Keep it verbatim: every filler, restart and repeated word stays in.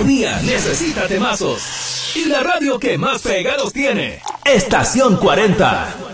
Tu día necesita temazos. Y la radio que más pegados tiene. Estación cuarenta.